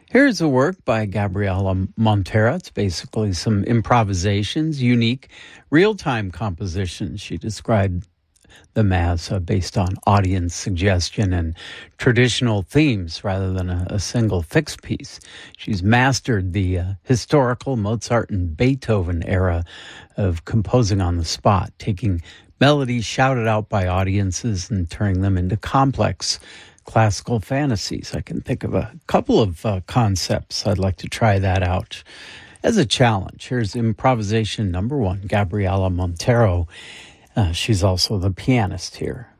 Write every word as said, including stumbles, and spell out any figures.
Here's a work by Gabriela Montero. It's basically some improvisations, unique, real-time compositions. She described them as uh, based on audience suggestion and traditional themes rather than a, a single fixed piece. She's mastered the uh, historical Mozart and Beethoven era of composing on the spot, taking melodies shouted out by audiences and turning them into complex classical fantasies. I can think of a couple of uh, concepts. I'd like to try that out as a challenge. Here's improvisation number one, Gabriela Montero. Uh, she's also the pianist here.